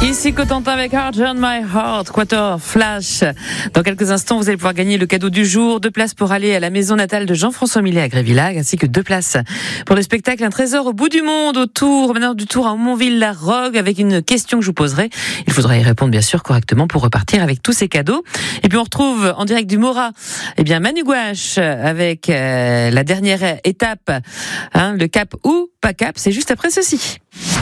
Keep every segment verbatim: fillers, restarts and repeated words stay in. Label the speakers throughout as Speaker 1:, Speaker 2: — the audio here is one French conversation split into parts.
Speaker 1: Ici Cotentin avec Hard on My Heart, Quator Flash. Dans quelques instants, vous allez pouvoir gagner le cadeau du jour, deux places pour aller à la maison natale de Jean-François Millet à Grévillac, ainsi que deux places pour le spectacle Un trésor au bout du monde, au tour, maintenant du tour à Aumonville-la-Rogue, avec une question que je vous poserai. Il faudra y répondre bien sûr correctement pour repartir avec tous ces cadeaux. Et puis on retrouve en direct du Mora, eh bien Manu Gouache avec euh, la dernière étape, hein, le cap ou pas cap, c'est juste après ceci.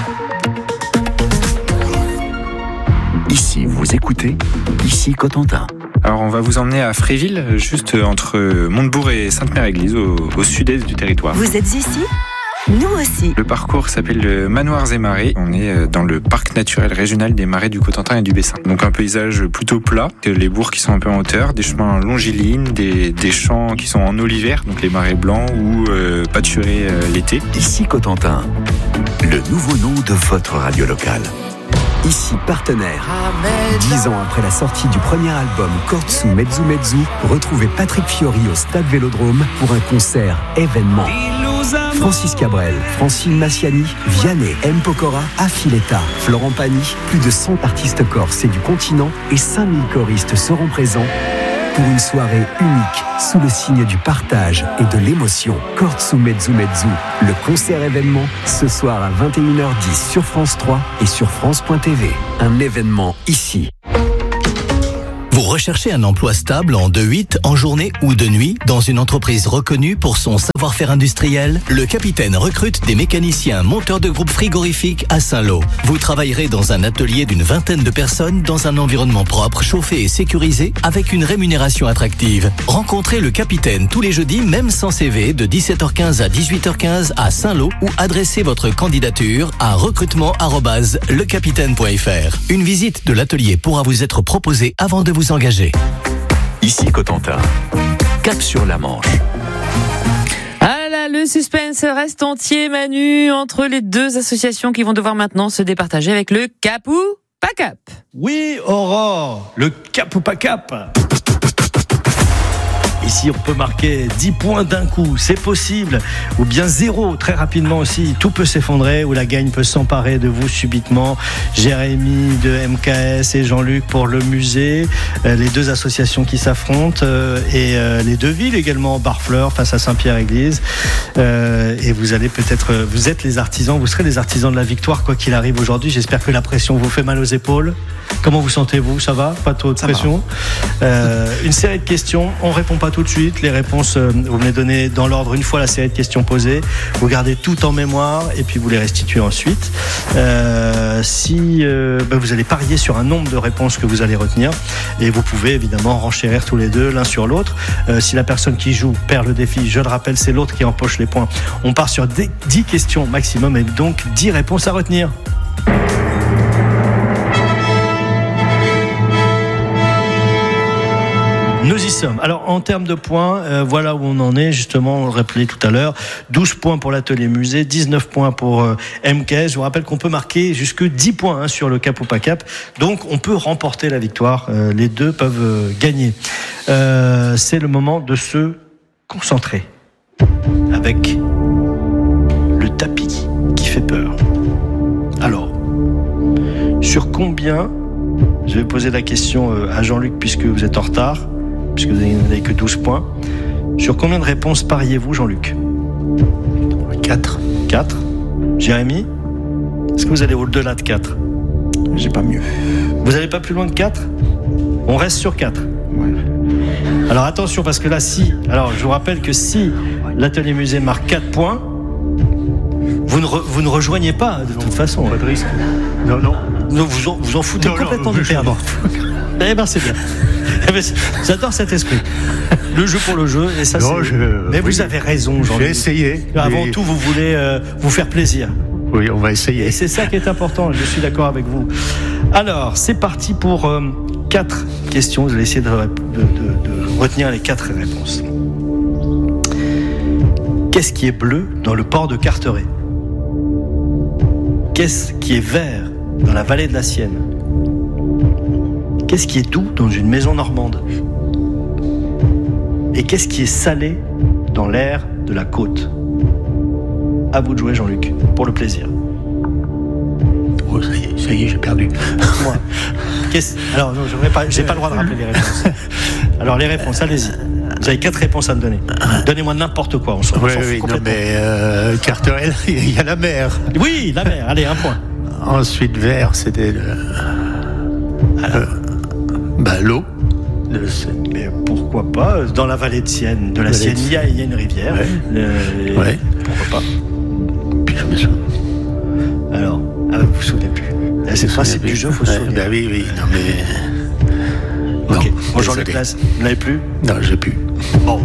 Speaker 2: Ici, vous écoutez, ici Cotentin.
Speaker 3: Alors on va vous emmener à Fréville, juste entre Montebourg et Sainte-Mère-Église, au, au sud-est du territoire.
Speaker 4: Vous êtes ici ? Nous aussi.
Speaker 3: Le parcours s'appelle le Manoirs et Marais. On est dans le parc naturel régional des Marais du Cotentin et du Bessin. Donc un paysage plutôt plat, les bourgs qui sont un peu en hauteur, des chemins longilignes, des, des champs qui sont en olivère, donc les marais blancs ou euh, pâturés euh, l'été.
Speaker 2: Ici Cotentin, le nouveau nom de votre radio locale. Ici partenaire. Dix ans après la sortie du premier album Kortsu Mezzu Mezzu, retrouvez Patrick Fiori au Stade Vélodrome pour un concert événement. Francis Cabrel, Francine Massiani, Vianney, M. Pokora, Affiletta, Florent Pagny, plus de cent artistes corses et du continent et cinq mille choristes seront présents pour une soirée unique sous le signe du partage et de l'émotion. Kortsu Mezzu Mezzu, le concert événement, ce soir à vingt et une heures dix sur France trois et sur France point T V. Un événement ici.
Speaker 5: Vous recherchez un emploi stable en deux huit, en journée ou de nuit, dans une entreprise reconnue pour son savoir-faire industriel? Le Capitaine recrute des mécaniciens monteurs de groupes frigorifiques à Saint-Lô. Vous travaillerez dans un atelier d'une vingtaine de personnes dans un environnement propre, chauffé et sécurisé, avec une rémunération attractive. Rencontrez le Capitaine tous les jeudis, même sans C V, de dix-sept heures quinze à dix-huit heures quinze à Saint-Lô, ou adressez votre candidature à recrutement arobase le capitaine point f r. Une visite de l'atelier pourra vous être proposée avant de vous engagé.
Speaker 2: Ici Cotentin, cap sur la Manche.
Speaker 1: Ah là, le suspense reste entier, Manu, entre les deux associations qui vont devoir maintenant se départager avec le cap ou pas cap.
Speaker 6: Oui, Aurore, le cap ou pas cap. Ici, on peut marquer dix points d'un coup, c'est possible. Ou bien zéro, très rapidement aussi. Tout peut s'effondrer, ou la gagne peut s'emparer de vous subitement. Jérémy de M K S et Jean-Luc pour le musée. Euh, les deux associations qui s'affrontent. Euh, et euh, les deux villes également, Barfleur face à Saint-Pierre-Église. Euh, et vous allez peut-être... Vous êtes les artisans, vous serez les artisans de la victoire, quoi qu'il arrive aujourd'hui. J'espère que la pression vous fait mal aux épaules. Comment vous sentez-vous? Ça va? Pas trop de pression? euh, Une série de questions. On répond pas tout de suite. Les réponses, euh, vous me les donnez dans l'ordre une fois la série de questions posées. Vous gardez tout en mémoire et puis vous les restituez ensuite. Euh, si euh, ben vous allez parier sur un nombre de réponses que vous allez retenir et vous pouvez évidemment renchérir tous les deux l'un sur l'autre. Euh, si la personne qui joue perd le défi, je le rappelle, c'est l'autre qui empoche les points. On part sur dix questions maximum et donc dix réponses à retenir. Nous y sommes. Alors, en termes de points, euh, voilà où on en est. Justement, on le rappelait tout à l'heure. douze points pour l'atelier musée, dix-neuf points pour euh, M K S. Je vous rappelle qu'on peut marquer jusque dix points hein, sur le cap ou pas cap. Donc, on peut remporter la victoire. Euh, les deux peuvent euh, gagner. Euh, c'est le moment de se concentrer avec le tapis qui fait peur. Alors, sur combien... Je vais poser la question à Jean-Luc puisque vous êtes en retard, puisque vous n'avez que douze points. Sur combien de réponses pariez-vous, Jean-Luc? quatre. quatre. Jérémy? Est-ce que vous allez au-delà de quatre?
Speaker 7: J'ai pas mieux.
Speaker 6: Vous n'allez pas plus loin de quatre? On reste sur quatre.
Speaker 7: Ouais.
Speaker 6: Alors attention, parce que là, si... Alors, je vous rappelle que si l'atelier musée marque quatre points, vous ne, re, vous ne rejoignez pas, de toute façon.
Speaker 7: Pas de risque. Non, non.
Speaker 6: Donc vous en, vous en foutez non, complètement non, de perdre. Eh ben c'est bien. J'adore cet esprit. Le jeu pour le jeu. Et ça,
Speaker 7: non,
Speaker 6: c'est...
Speaker 7: Je,
Speaker 6: Mais
Speaker 7: oui,
Speaker 6: vous avez raison, Jean-Luc.
Speaker 7: J'ai essayé.
Speaker 6: Avant
Speaker 7: mais...
Speaker 6: tout, vous voulez euh, vous faire plaisir.
Speaker 7: Oui, on va essayer.
Speaker 6: Et c'est ça qui est important. Je suis d'accord avec vous. Alors, c'est parti pour euh, quatre questions. Vous allez essayer de, de, de, de retenir les quatre réponses. Qu'est-ce qui est bleu dans le port de Carteret? Qu'est-ce qui est vert dans la vallée de la Sienne? Qu'est-ce qui est doux dans une maison normande? Et qu'est-ce qui est salé dans l'air de la côte? À vous de jouer, Jean-Luc, pour le plaisir.
Speaker 7: Oh, ça y est, ça y oui, j'ai perdu.
Speaker 6: Moi. Qu'est-ce... Alors, non, je pas, j'ai pas le droit de rappeler les réponses. Alors, les réponses, allez-y. Vous avez quatre réponses à me donner. Donnez-moi n'importe quoi. On s'en,
Speaker 7: Oui,
Speaker 6: on s'en fout
Speaker 7: oui, non,
Speaker 6: complètement.
Speaker 7: mais euh, Carterel, il y a la mer.
Speaker 6: Oui, la mer. Allez, un point.
Speaker 7: Ensuite, vert, c'était le, euh, bah, l'eau. Le-
Speaker 6: Mais pourquoi pas? Dans la vallée de Sienne, de la
Speaker 7: Vallée
Speaker 6: Sienne,
Speaker 7: de
Speaker 6: il y a, il y a une rivière.
Speaker 7: Ouais.
Speaker 6: Euh, et
Speaker 7: Ouais.
Speaker 6: Pourquoi pas?
Speaker 7: Puis je me souviens.
Speaker 6: Alors, ah, vous vous souvenez plus. Là, c'est le principe du jeu, faut se
Speaker 7: Ouais,
Speaker 6: souvenir.
Speaker 7: bah oui, oui, non mais.
Speaker 6: Ok,
Speaker 7: Non,
Speaker 6: bonjour les
Speaker 7: désolé.
Speaker 6: places. Vous n'avez plus?
Speaker 7: Non, j'ai plus.
Speaker 6: Bon,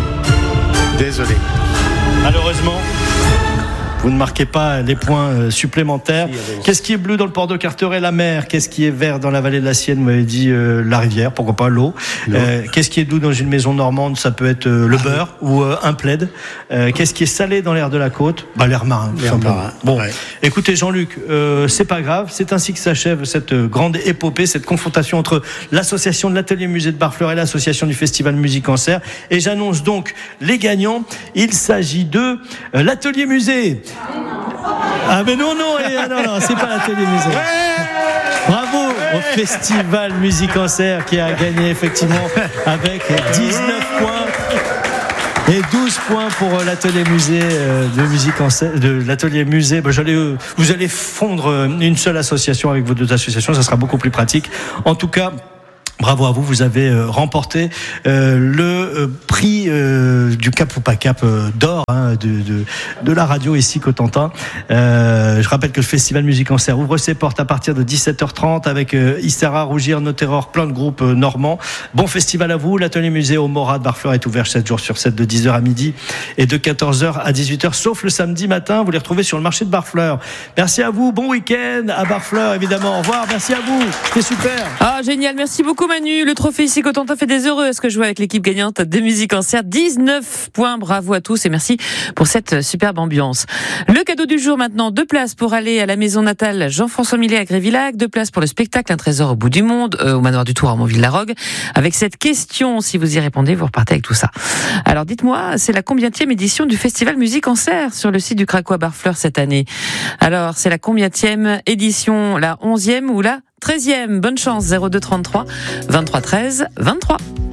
Speaker 7: Désolé.
Speaker 6: malheureusement, vous ne marquez pas les points euh, supplémentaires.
Speaker 7: Si, avec-
Speaker 6: Qu'est-ce qui est bleu dans le port de Carteret? La mer. Qu'est-ce qui est vert dans la vallée de la Sienne? Vous m'avez dit euh, la rivière, pourquoi pas l'eau.
Speaker 7: L'eau.
Speaker 6: Euh, qu'est-ce qui est doux dans une maison normande? Ça peut être euh, le beurre ou euh, un plaid. Euh, qu'est-ce qui est salé dans l'air de la côte? Bah, l'air marin, tout
Speaker 7: L'air
Speaker 6: simplement.
Speaker 7: marin,
Speaker 6: Bon,
Speaker 7: ouais.
Speaker 6: écoutez Jean-Luc, euh, c'est pas grave. C'est ainsi que s'achève cette euh, grande épopée, cette confrontation entre l'association de l'Atelier Musée de Barfleur et l'association du Festival Musique en Serre. Et j'annonce donc les gagnants. Il s'agit de euh, l'Atelier Musée. Ah mais non, non, eh, ah, non, non, c'est pas l'Atelier Musée. Bravo au Festival Musique en Serre qui a gagné effectivement avec dix-neuf points. Et douze points pour euh, l'atelier musée euh, de musique en serre, de l'atelier musée. Ben, j'allais, euh, vous allez fondre euh, une seule association avec vos deux associations, ça sera beaucoup plus pratique. En tout cas, bravo à vous, vous avez euh, remporté euh, le euh, prix euh, du Cap ou pas Cap euh, d'or hein, de, de, de la radio ici Cotentin. Euh, je rappelle que le Festival Musique en Serre ouvre ses portes à partir de dix-sept heures trente avec euh, Issara, Rougir, No Terror, plein de groupes euh, normands. Bon festival à vous. L'atelier musée au Morat de Barfleur est ouvert sept jours sur sept de dix heures à midi et de quatorze heures à dix-huit heures, sauf le samedi matin. Vous les retrouvez sur le marché de Barfleur. Merci à vous. Bon week-end à Barfleur, évidemment. Au revoir. Merci à vous. C'était super.
Speaker 1: Ah, génial. Merci beaucoup, Manu. Le trophée ici Cotentin fait des heureux. Est-ce que je vois avec l'équipe gagnante des musiques en serre? dix-neuf points. Bravo à tous et merci pour cette superbe ambiance. Le cadeau du jour maintenant. Deux places pour aller à la maison natale Jean-François Millet à Grévillac. Deux places pour le spectacle Un trésor au bout du monde, euh, au manoir du Tour à Montville-la-Rogue. Avec cette question, si vous y répondez, vous repartez avec tout ça. Alors dites-moi, c'est la combienième édition du Festival Musique en Serre sur le site du Cracois Barfleur cette année? Alors, c'est la combienième édition? La onzième ou la treizième? Bonne chance, zéro deux trente-trois vingt-trois treize vingt-trois.